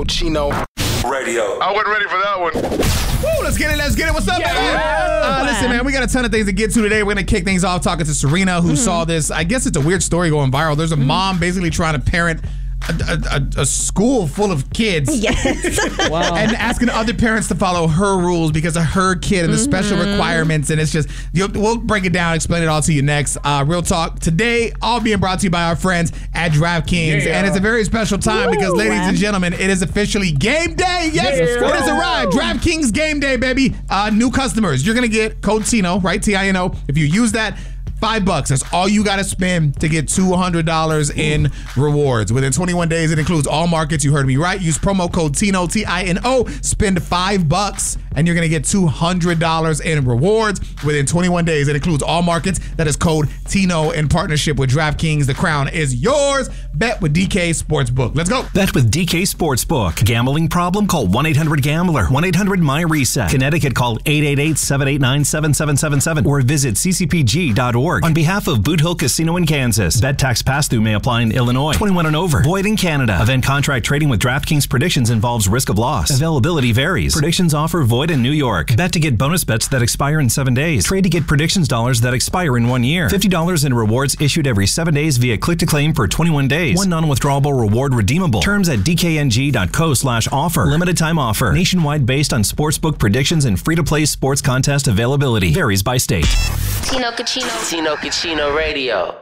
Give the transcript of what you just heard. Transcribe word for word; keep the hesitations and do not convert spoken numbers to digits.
Cochino Radio. I wasn't ready for that one. Woo, let's get it, let's get it. What's up, yeah. baby? Uh, listen, man, we got a ton of things to get to today. We're going to kick things off talking to Serena, who mm-hmm. saw this. I guess it's a weird story going viral. There's a mm-hmm. mom basically trying to parent A, a, a school full of kids. Yes. Wow. And asking other parents to follow her rules because of her kid and the mm-hmm. special requirements. And it's just, you'll, we'll break it down, explain it all to you next. Uh, Real talk today, all being brought to you by our friends at DraftKings. Yeah. And it's a very special time Woo, because, ladies wow. and gentlemen, it is officially game day. Yes, yeah. it has arrived. DraftKings game day, baby. Uh, new customers, you're going to get code Tino, right? T I N O. If you use that, Five bucks. That's all you got to spend to get two hundred dollars in rewards. Within twenty-one days, it includes all markets. You heard me right. Use promo code Tino, T I N O. Spend five bucks, and you're going to get two hundred dollars in rewards. Within twenty-one days, it includes all markets. That is code Tino in partnership with DraftKings. The crown is yours. Bet with D K Sportsbook. Let's go. Bet with D K Sportsbook. Gambling problem? Call one eight hundred gambler. one eight hundred my reset. Connecticut, call eight eight eight, seven eight nine, seven seven seven seven or visit c c p g dot org. On behalf of Boot Hill Casino in Kansas, bet tax pass-through may apply in Illinois. twenty-one and over. Void in Canada. Event contract trading with DraftKings predictions involves risk of loss. Availability varies. Predictions offer void in New York. Bet to get bonus bets that expire in seven days. Trade to get predictions dollars that expire in one year. fifty dollars in rewards issued every seven days via click-to-claim for twenty-one days. One non-withdrawable reward redeemable. Terms at d k n g dot co slash offer. Limited time offer. Nationwide based on sportsbook predictions and free-to-play sports contest availability. Varies by state. Tino Cochino. Tino Cochino Radio.